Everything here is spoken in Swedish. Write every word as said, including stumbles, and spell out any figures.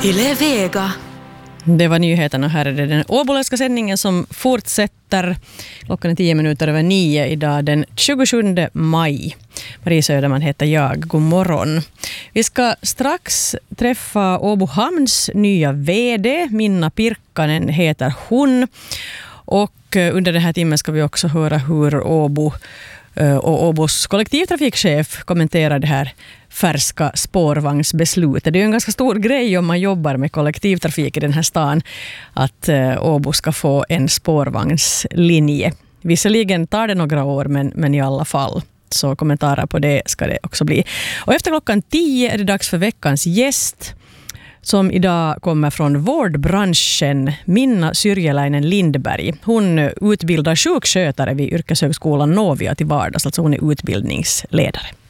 Yle Vega. Det var nyheterna. Här är det den åboländska sändningen som fortsätter. Klockan är tio minuter över nio idag den tjugosjunde maj. Marie Söderman heter jag. God morgon. Vi ska strax träffa Åbo Hamns nya vd. Minna Pirkkanen heter hon. Och under den här timmen ska vi också höra hur Åbo och Åbos kollektivtrafikchef kommenterar det här färska spårvagnsbeslutet. Det är ju en ganska stor grej om man jobbar med kollektivtrafik i den här stan att Åbo ska få en spårvagnslinje. Visserligen tar det några år men, men i alla fall. Så kommentarer på det ska det också bli. Och efter klockan tio är det dags för veckans gäst som idag kommer från vårdbranschen, Minna Syrjäläinen Lindberg. Hon utbildar sjukskötare vid yrkeshögskolan Novia till vardags, alltså hon är utbildningsledare.